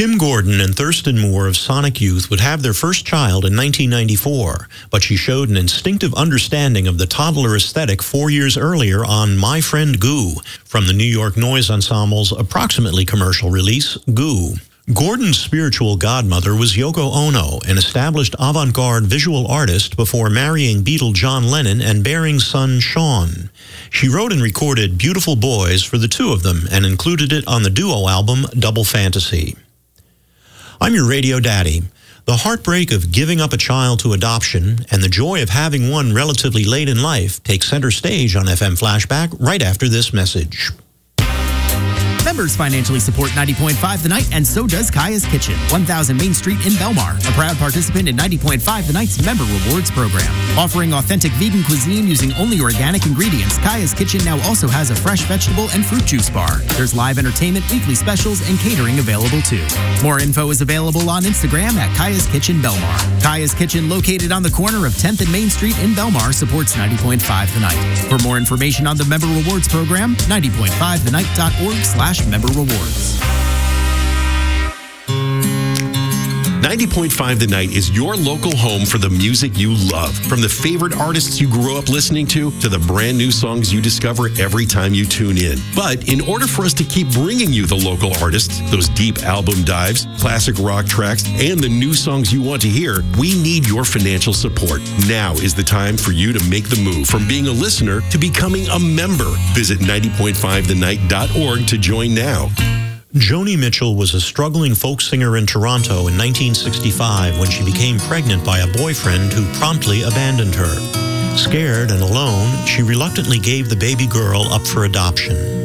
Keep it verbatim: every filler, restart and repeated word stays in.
Kim Gordon and Thurston Moore of Sonic Youth would have their first child in nineteen ninety-four, but she showed an instinctive understanding of the toddler aesthetic four years earlier on My Friend Goo, from the New York Noise Ensemble's approximately commercial release, Goo. Gordon's spiritual godmother was Yoko Ono, an established avant-garde visual artist before marrying Beatle John Lennon and bearing son Sean. She wrote and recorded Beautiful Boys for the two of them and included it on the duo album Double Fantasy. I'm your radio daddy. The heartbreak of giving up a child to adoption and the joy of having one relatively late in life take center stage on F M Flashback right after this message. Members financially support ninety point five The Night, and so does Kaya's Kitchen, one thousand Main Street in Belmar, a proud participant in ninety point five The Night's Member Rewards program. Offering authentic vegan cuisine using only organic ingredients, Kaya's Kitchen now also has a fresh vegetable and fruit juice bar. There's live entertainment, weekly specials, and catering available too. More info is available on Instagram at Kaya's Kitchen Belmar. Kaya's Kitchen, located on the corner of tenth and Main Street in Belmar, supports ninety point five The Night. For more information on the Member Rewards program, ninety point five the night dot org slash member rewards. ninety point five The Night is your local home for the music you love. From the favorite artists you grew up listening to, to the brand new songs you discover every time you tune in. But in order for us to keep bringing you the local artists, those deep album dives, classic rock tracks, and the new songs you want to hear, we need your financial support. Now is the time for you to make the move from being a listener to becoming a member. Visit ninety point five the night dot org to join now. Joni Mitchell was a struggling folk singer in Toronto in nineteen sixty-five when she became pregnant by a boyfriend who promptly abandoned her. Scared and alone, she reluctantly gave the baby girl up for adoption.